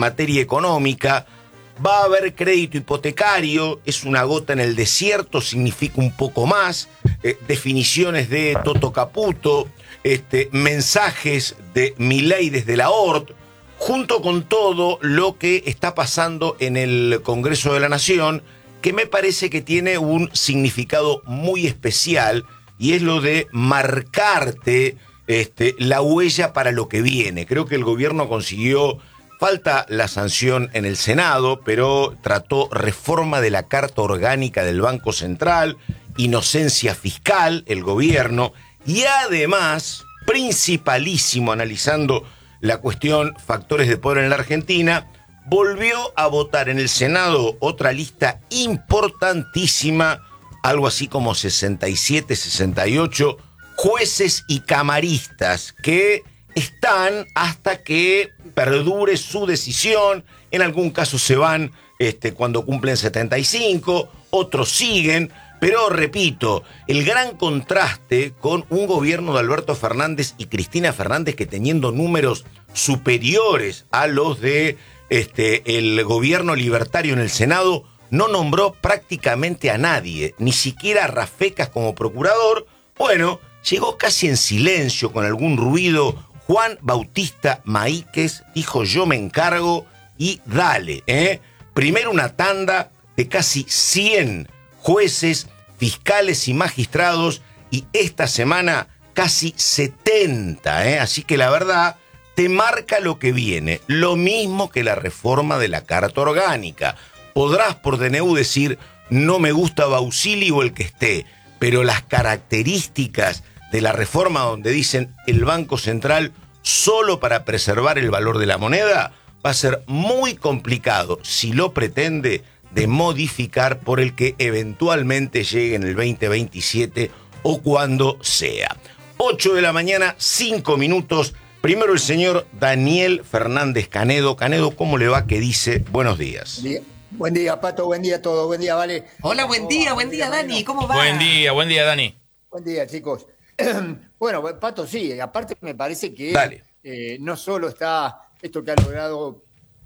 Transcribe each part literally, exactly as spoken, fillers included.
materia económica. Va a haber crédito hipotecario, es una gota en el desierto, significa un poco más. Eh, definiciones de Toto Caputo, este, mensajes de Milei desde la O R T, junto con todo lo que está pasando en el Congreso de la Nación, que me parece que tiene un significado muy especial, y es lo de marcarte este, la huella para lo que viene. Creo que el gobierno consiguió... Falta la sanción en el Senado, pero trató reforma de la Carta Orgánica del Banco Central, inocencia fiscal, el gobierno, y además, principalísimo, analizando la cuestión factores de poder en la Argentina, volvió a votar en el Senado otra lista importantísima, algo así como sesenta y siete, sesenta y ocho jueces y camaristas que están hasta que perdure su decisión. En algún caso se van este, cuando cumplen setenta y cinco, otros siguen, pero repito, el gran contraste con un gobierno de Alberto Fernández y Cristina Fernández que, teniendo números superiores a los de este, el gobierno libertario en el Senado, no nombró prácticamente a nadie, ni siquiera a Rafecas como procurador. Bueno, llegó casi en silencio, con algún ruido, Juan Bautista Maíquez, dijo: yo me encargo, y dale, ¿eh? Primero una tanda de casi cien jueces, fiscales y magistrados, y esta semana casi setenta, ¿eh? Así que la verdad te marca lo que viene, lo mismo que la reforma de la Carta Orgánica. Podrás por D N U decir: no me gusta Bausili o el que esté, pero las características de la reforma donde dicen el Banco Central solo para preservar el valor de la moneda, va a ser muy complicado, si lo pretende, de modificar por el que eventualmente llegue en el veinte veintisiete o cuando sea. ocho de la mañana, cinco minutos. Primero el señor Daniel Fernández Canedo. Canedo, ¿cómo le va? ¿Qué dice? Buenos días. Buen día, buen día, Pato, buen día a todos, buen día, Vale. Hola, buen día, buen día, Dani, ¿cómo va? Buen día, buen día, Dani. Buen día, chicos. Bueno, Pato, sí, aparte me parece que eh, no solo está esto que ha logrado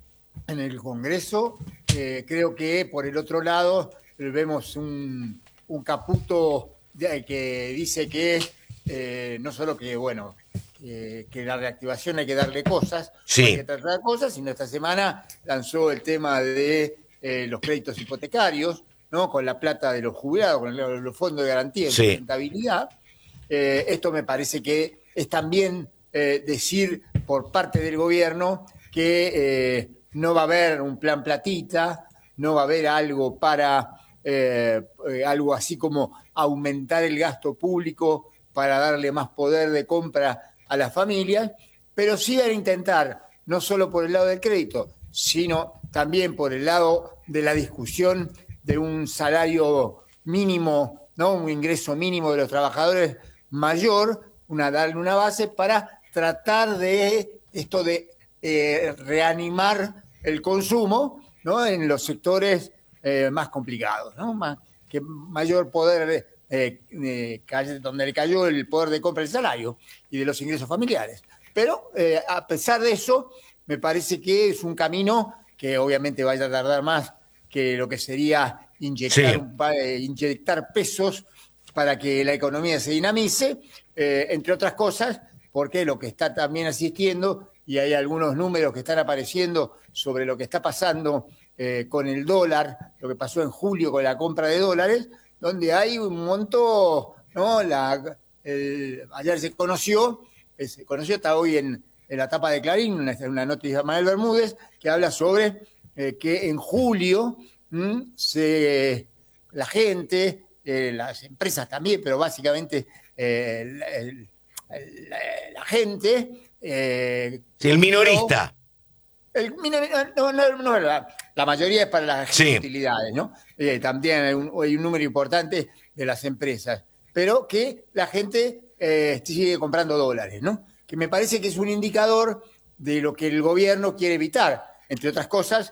en el Congreso, eh, creo que por el otro lado vemos un, un Caputo que dice que eh, no solo que, bueno, que, que la reactivación hay que darle cosas, sí. hay que tratar de cosas, sino esta semana lanzó el tema de eh, los créditos hipotecarios, ¿no? Con la plata de los jubilados, con el, los fondos de garantía y sí. sustentabilidad. Eh, esto me parece que es también eh, decir por parte del gobierno que eh, no va a haber un plan platita, no va a haber algo para eh, eh, algo así como aumentar el gasto público para darle más poder de compra a las familias, pero sí van a intentar, no solo por el lado del crédito, sino también por el lado de la discusión de un salario mínimo, ¿no? Un ingreso mínimo de los trabajadores mayor, una, darle una base para tratar de esto de eh, reanimar el consumo, ¿no? En los sectores eh, más complicados, ¿no? Más, que mayor poder, eh, eh, donde le cayó el poder de compra del salario y de los ingresos familiares. Pero eh, a pesar de eso, me parece que es un camino que obviamente vaya a tardar más que lo que sería inyectar, sí. un, eh, inyectar pesos para que la economía se dinamice, eh, entre otras cosas, porque lo que está también asistiendo, y hay algunos números que están apareciendo sobre lo que está pasando eh, con el dólar, lo que pasó en julio con la compra de dólares, donde hay un monto, ¿no? La, el, ayer se conoció, se conoció, está hoy en, en la tapa de Clarín, una, una noticia de Manuel Bermúdez, que habla sobre eh, que en julio mmm, se, la gente... Eh, las empresas también, pero básicamente eh, el, el, el, la gente... Eh, sí, el minorista. El, no, no, no, la, la mayoría es para las sí. utilidades, ¿no? Eh, también hay un, hay un número importante de las empresas, pero que la gente eh, sigue comprando dólares, ¿no? Que me parece que es un indicador de lo que el gobierno quiere evitar, entre otras cosas,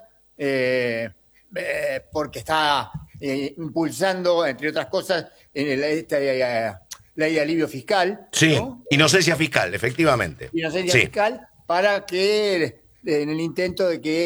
eh, eh, porque está... Eh, impulsando, entre otras cosas, en esta eh, ley de alivio fiscal. Sí, ¿no? Inocencia fiscal, efectivamente. Inocencia sí. fiscal para que, en el intento de que